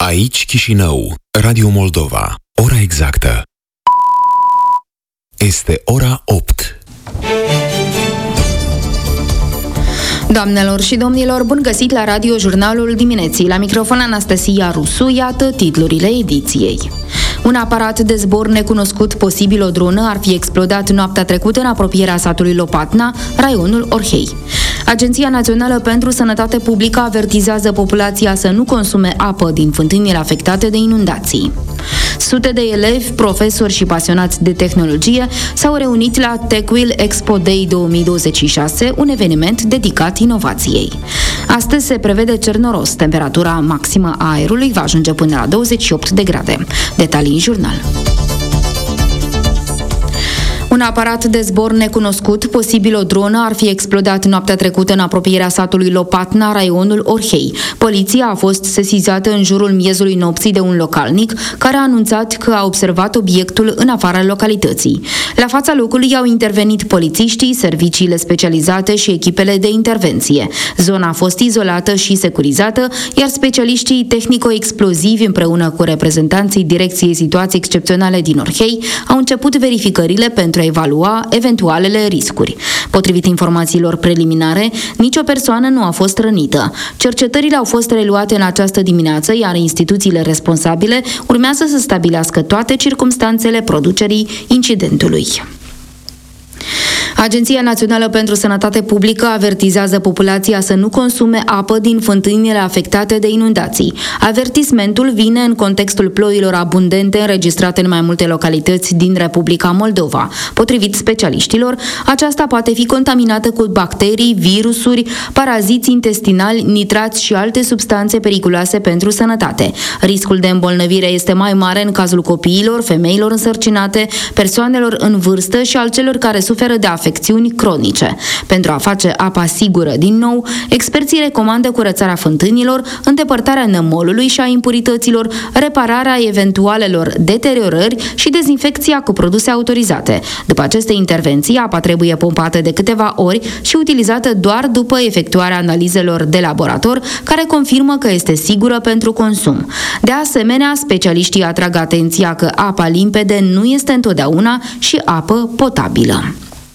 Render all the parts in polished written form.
Aici Chișinău, Radio Moldova. Ora exactă este ora 8. Doamnelor și domnilor, bun găsit la Radio Jurnalul Dimineții. La microfon Anastasia Rusu, iată titlurile ediției. Un aparat de zbor necunoscut, posibil o dronă, ar fi explodat noaptea trecută în apropierea satului Lopatna, raionul Orhei. Agenția Națională pentru Sănătate Publică avertizează populația să nu consume apă din fântânile afectate de inundații. Sute de elevi, profesori și pasionați de tehnologie s-au reunit la TechWheel Expo Day 2026, un eveniment dedicat inovației. Astăzi se prevede cer noros. Temperatura maximă a aerului va ajunge până la 28 de grade. Detalii în jurnal. Un aparat de zbor necunoscut, posibil o dronă, ar fi explodat noaptea trecută în apropierea satului Lopatna, raionul Orhei. Poliția a fost sesizată în jurul miezului nopții de un localnic, care a anunțat că a observat obiectul în afara localității. La fața locului au intervenit polițiștii, serviciile specializate și echipele de intervenție. Zona a fost izolată și securizată, iar specialiștii tehnico-explozivi împreună cu reprezentanții Direcției Situații Excepționale din Orhei au început verificările pentru a evalua eventualele riscuri. Potrivit informațiilor preliminare, nicio persoană nu a fost rănită. Cercetările au fost reluate în această dimineață, iar instituțiile responsabile urmează să stabilească toate circumstanțele producerii incidentului. Agenția Națională pentru Sănătate Publică avertizează populația să nu consume apă din fântânile afectate de inundații. Avertismentul vine în contextul ploilor abundente înregistrate în mai multe localități din Republica Moldova. Potrivit specialiștilor, aceasta poate fi contaminată cu bacterii, virusuri, paraziți intestinali, nitrați și alte substanțe periculoase pentru sănătate. Riscul de îmbolnăvire este mai mare în cazul copiilor, femeilor însărcinate, persoanelor în vârstă și al celor care suferă de afecțiuni cronice. Pentru a face apa sigură din nou, experții recomandă curățarea fântânilor, îndepărtarea nămolului și a impurităților, repararea eventualelor deteriorări și dezinfecția cu produse autorizate. După aceste intervenții, apa trebuie pompată de câteva ori și utilizată doar după efectuarea analizelor de laborator, care confirmă că este sigură pentru consum. De asemenea, specialiștii atrag atenția că apa limpede nu este întotdeauna și apă potabilă.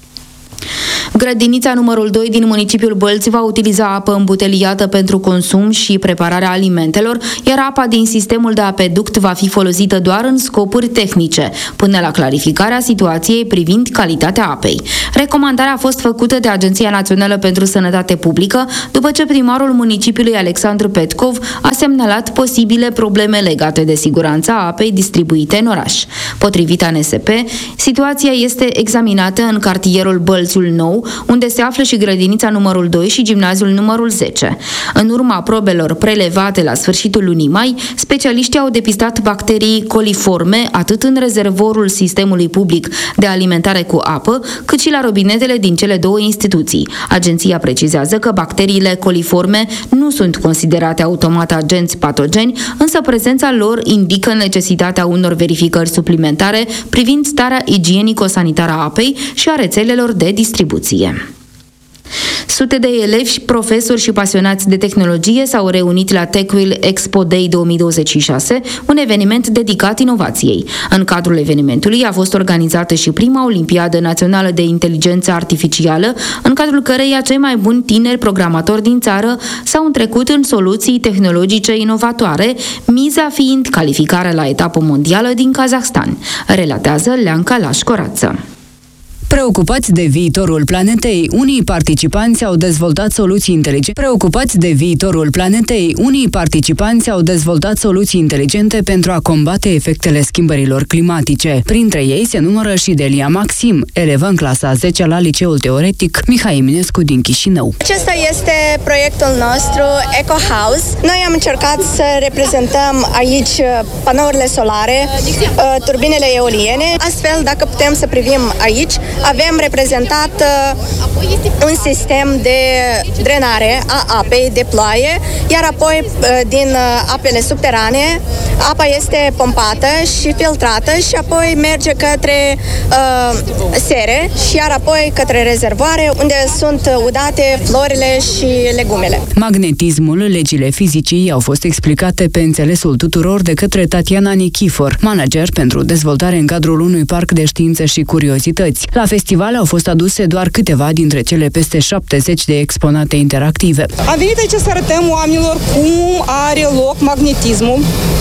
Grădinița numărul 2 din municipiul Bălți va utiliza apă îmbuteliată pentru consum și prepararea alimentelor, iar apa din sistemul de apeduct va fi folosită doar în scopuri tehnice, până la clarificarea situației privind calitatea apei. Recomandarea a fost făcută de Agenția Națională pentru Sănătate Publică, după ce primarul municipiului Alexandru Petkov a semnalat posibile probleme legate de siguranța apei distribuite în oraș. Potrivit ANSP, situația este examinată în cartierul Bălțiul Nou, unde se află și grădinița numărul 2 și gimnaziul numărul 10. În urma probelor prelevate la sfârșitul lunii mai, specialiștii au depistat bacterii coliforme atât în rezervorul sistemului public de alimentare cu apă, cât și la robinetele din cele două instituții. Agenția precizează că bacteriile coliforme nu sunt considerate automat agenți patogeni, însă prezența lor indică necesitatea unor verificări suplimentare privind starea igienico-sanitară a apei și a rețelelor de distribuție. Sute de elevi, profesori și pasionați de tehnologie s-au reunit la TechWheel Expo Day 2026, un eveniment dedicat inovației. În cadrul evenimentului a fost organizată și prima Olimpiadă Națională de Inteligență Artificială, în cadrul căreia cei mai buni tineri programatori din țară s-au întrecut în soluții tehnologice inovatoare, miza fiind calificarea la etapă mondială din Kazahstan, relatează Leanca Lașcorață. Preocupați de viitorul planetei, unii participanți au dezvoltat soluții inteligente pentru a combate efectele schimbărilor climatice. Printre ei se numără și Delia Maxim, elevă în clasa 10 la Liceul Teoretic Mihai Eminescu din Chișinău. Acesta este proiectul nostru Eco House. Noi am încercat să reprezentăm aici panourile solare, turbinele eoliene. Astfel, dacă putem să privim aici, avem reprezentat un sistem de drenare a apei de ploaie, iar apoi din apele subterane Apa este pompată și filtrată și apoi merge către sere și iar apoi către rezervoare unde sunt udate florile și legumele. Magnetismul, legile fizicii au fost explicate pe înțelesul tuturor de către Tatiana Nichifor, manager pentru dezvoltare în cadrul unui parc de știință și curiozități. La festival au fost aduse doar câteva dintre cele peste 70 de exponate interactive. Am venit aici să arătăm oamenilor cum are loc magnetismul.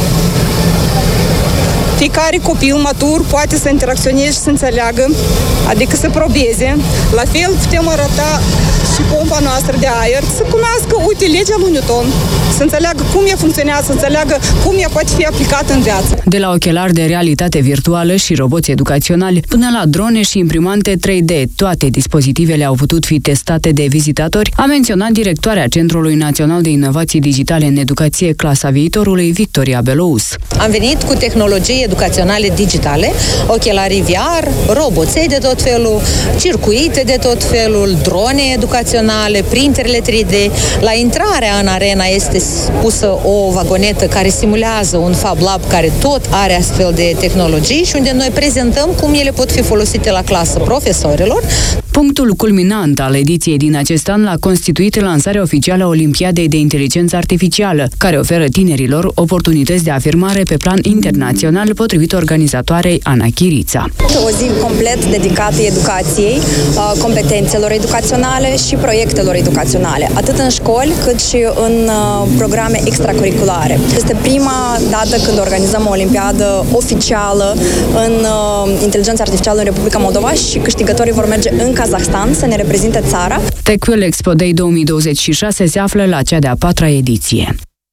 Fiecare copil matur poate să interacționeze și să înțeleagă, adică să probeze. La fel putem arăta și pompa noastră de aer, să cunoască, uite, legea lui Newton, să înțeleagă cum ea funcționează, să înțeleagă cum ea poate fi aplicată în viață. De la ochelari de realitate virtuală și roboți educaționali, până la drone și imprimante 3D, toate dispozitivele au putut fi testate de vizitatori, a menționat directoarea Centrului Național de Inovații Digitale în Educație, Clasa Viitorului, Victoria Belouz. Am venit cu tehnologii educaționale digitale, ochelarii VR, roboței de tot felul, circuite de tot felul, drone educaționale, printerele 3D. La intrarea în arena este pusă o vagonetă care simulează un Fab Lab care tot are astfel de tehnologii și unde noi prezentăm cum ele pot fi folosite la clasă profesorilor. Punctul culminant al ediției din acest an l-a constituit lansarea oficială a Olimpiadei de Inteligență Artificială, care oferă tinerilor oportunități de afirmare pe plan internațional, potrivit organizatoarei Ana Chirița. O zi complet dedicată educației, competențelor educaționale și proiectelor educaționale, atât în școli cât și în programe extracurriculare. Este prima dată când organizăm o olimpiadă oficială în inteligență artificială în Republica Moldova și câștigătorii vor merge în Kazahstan să ne reprezinte țara. TechWheel Expo Day 2026 se află la cea de-a 4-a ediție.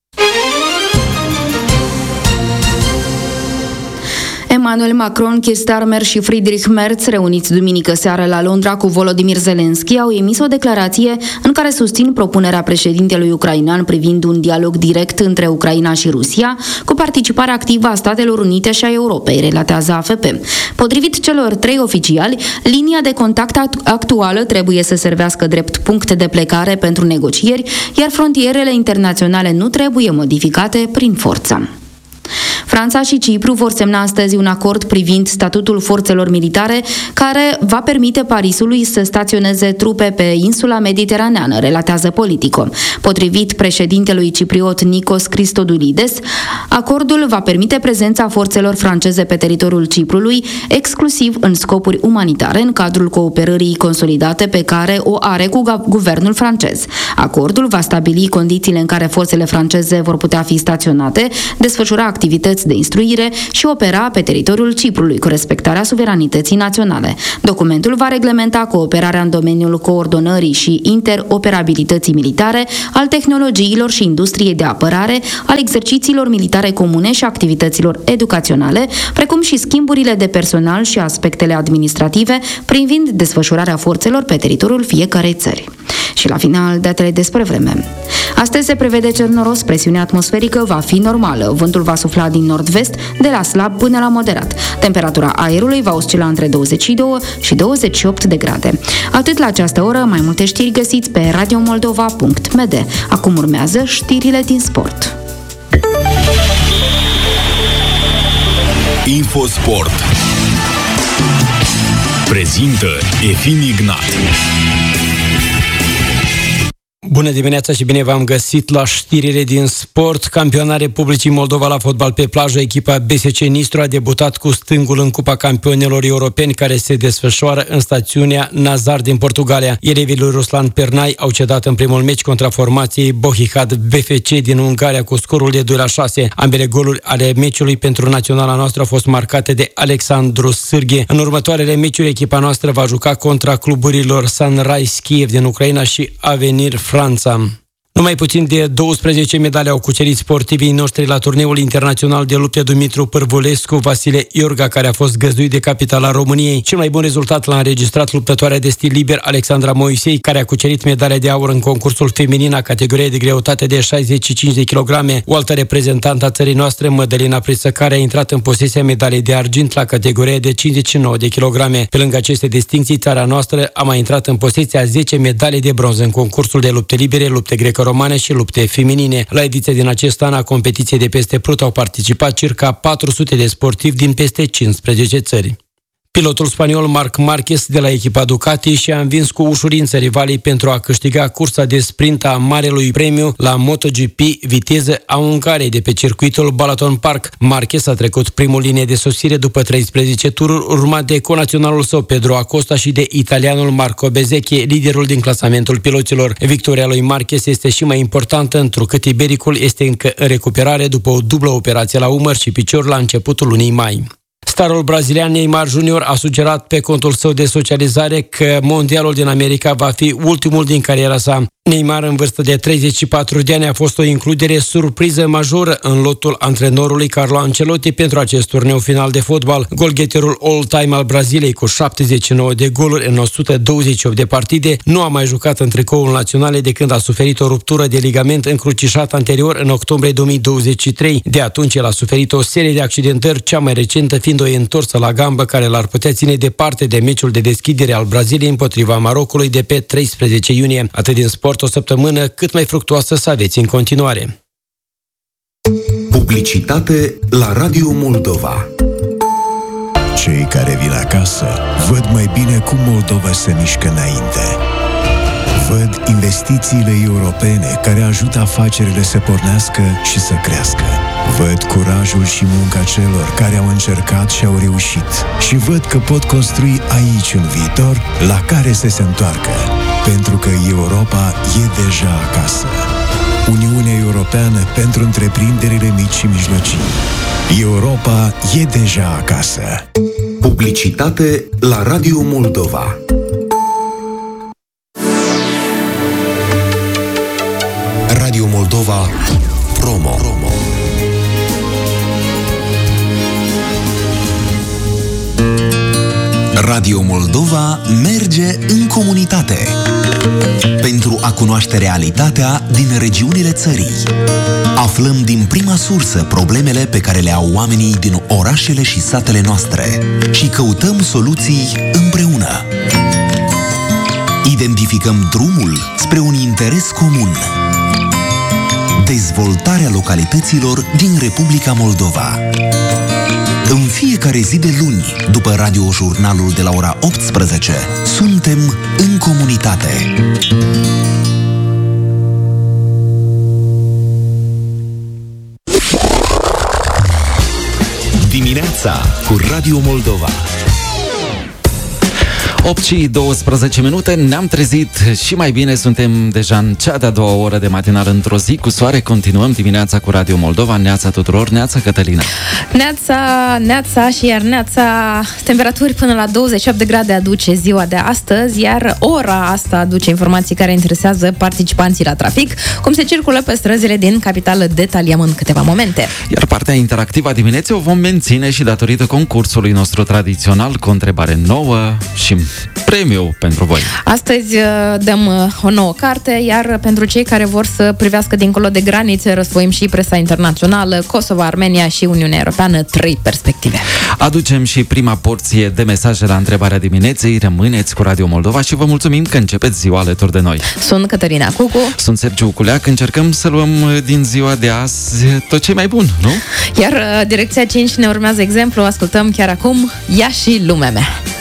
Emmanuel Macron, Keir Starmer și Friedrich Merz, reuniți duminică seară la Londra cu Volodymyr Zelensky, au emis o declarație în care susțin propunerea președintelui ucrainean privind un dialog direct între Ucraina și Rusia, cu participarea activă a Statelor Unite și a Europei, relatează AFP. Potrivit celor trei oficiali, linia de contact actuală trebuie să servească drept punct de plecare pentru negocieri, iar frontierele internaționale nu trebuie modificate prin forță. Franța și Cipru vor semna astăzi un acord privind statutul forțelor militare care va permite Parisului să staționeze trupe pe insula mediteraneană, relatează Politico. Potrivit președintelui cipriot Nikos Christodoulides, acordul va permite prezența forțelor franceze pe teritoriul Ciprului, exclusiv în scopuri umanitare, în cadrul cooperării consolidate pe care o are cu guvernul francez. Acordul va stabili condițiile în care forțele franceze vor putea fi staționate, desfășura activități de instruire și opera pe teritoriul Ciprului cu respectarea suveranității naționale. Documentul va reglementa cooperarea în domeniul coordonării și interoperabilității militare, al tehnologiilor și industriei de apărare, al exercițiilor militare comune și activităților educaționale, precum și schimburile de personal și aspectele administrative privind desfășurarea forțelor pe teritoriul fiecarei țări. Și la final, datele despre vreme. Astăzi se prevede cer noros, presiunea atmosferică va fi normală, vântul va sufla din nord-vest, de la slab până la moderat. Temperatura aerului va oscila între 22 și 28 de grade. Atât la această oră, mai multe știri găsiți pe radiomoldova.md. Acum urmează știrile din sport. Infosport prezintă Efim Ignat. Bună dimineața și bine v-am găsit la știrile din sport. Campionarea Republicii Moldova la fotbal pe plajă, echipa BSC Nistru a debutat cu stângul în Cupa Campionilor Europeni care se desfășoară în stațiunea Nazar din Portugalia. Elevii lui Ruslan Pernai au cedat în primul meci contra formației Bohihad BFC din Ungaria cu scorul de 2-6. Ambele goluri ale meciului pentru naționala noastră au fost marcate de Alexandru Sârghe. În următoarele meciuri, echipa noastră va juca contra cluburilor Sunrise Kiev din Ucraina și Avenir Franța. Numai puțin de 12 medalii au cucerit sportivii noștri la turneul internațional de lupte Dumitru Pârvulescu, Vasile Iorga, care a fost găzduit de capitala României. Cel mai bun rezultat l-a înregistrat luptătoarea de stil liber Alexandra Moisei, care a cucerit medalia de aur în concursul feminin a categoriei de greutate de 65 de kilograme. O altă reprezentantă a țării noastre, Mădălina Prisăcare, a intrat în posesia medaliei de argint la categoria de 59 de kilograme. Pe lângă aceste distincții, țara noastră a mai intrat în posesia 10 medalii de bronz în concursul de lupte libere, lupte greco greco-romane și lupte feminine. La ediția din acest an a competiției de peste prut au participat circa 400 de sportivi din peste 15 țări. Pilotul spaniol Marc Marquez de la echipa Ducati și-a învins cu ușurință rivalii pentru a câștiga cursa de sprint a Marelui Premiu la MotoGP viteză a Ungariei de pe circuitul Balaton Park. Marquez a trecut primul linie de sosire după 13 tururi, urmat de conaționalul său Pedro Acosta și de italianul Marco Bezzecchi, liderul din clasamentul piloților. Victoria lui Marquez este și mai importantă, întrucât ibericul este încă în recuperare după o dublă operație la umăr și picior la începutul lunii mai. Starul brazilian Neymar Jr. a sugerat pe contul său de socializare că mondialul din America va fi ultimul din cariera sa. Neymar, în vârstă de 34 de ani, a fost o includere surpriză majoră în lotul antrenorului Carlo Ancelotti pentru acest turneu final de fotbal. Golgheterul all-time al Braziliei, cu 79 de goluri în 128 de partide, nu a mai jucat în tricoul național de când a suferit o ruptură de ligament încrucișat anterior în octombrie 2023. De atunci el a suferit o serie de accidentări, cea mai recentă fiind o întorsă la gambă care l-ar putea ține departe de meciul de deschidere al Braziliei împotriva Marocului de pe 13 iunie. Atât din sport, o săptămână cât mai fructuoasă să aveți în continuare. Publicitate la Radio Moldova. Cei care vin acasă văd mai bine cum Moldova se mișcă înainte. Văd investițiile europene care ajută afacerile să pornească și să crească. Văd curajul și munca celor care au încercat și au reușit. Și văd că pot construi aici un viitor la care să se întoarcă. Pentru că Europa e deja acasă. Uniunea Europeană pentru întreprinderile mici și mijlocii. Europa e deja acasă. Publicitate la Radio Moldova. Radio Moldova Promo. Radio Moldova merge în comunitate pentru a cunoaște realitatea din regiunile țării. Aflăm din prima sursă problemele pe care le au oamenii din orașele și satele noastre și căutăm soluții împreună. Identificăm drumul spre un interes comun. Dezvoltarea localităților din Republica Moldova. În fiecare zi de luni, după radiojurnalul de la ora 18, suntem în comunitate. Dimineața cu Radio Moldova. 8 și 12 minute, ne-am trezit și mai bine, suntem deja în cea de-a doua oră de matinal într-o zi cu soare. Continuăm dimineața cu Radio Moldova. Neața tuturor, neața Cătălina. Neața și iar neața, temperaturi până la 28 de grade aduce ziua de astăzi, iar ora asta aduce informații care interesează participanții la trafic, cum se circulă pe străzile din capitală, detaliem în câteva momente. Iar partea interactivă a dimineții o vom menține și datorită concursului nostru tradițional cu o întrebare nouă și premiu pentru voi. Astăzi dăm o nouă carte, iar pentru cei care vor să privească dincolo de granițe, răsfoim și presa internațională, Kosovo, Armenia și Uniunea Europeană, 3 perspective. Aducem și prima porție de mesaje la întrebarea dimineții. Rămâneți cu Radio Moldova și vă mulțumim că începeți ziua alături de noi. Sunt Cătălina Cucu. Sunt Sergiu Culeac. Încercăm să luăm din ziua de azi tot ce e mai bun, nu? Iar Direcția 5 ne urmează exemplu. Ascultăm chiar acum Ea și lumea mea.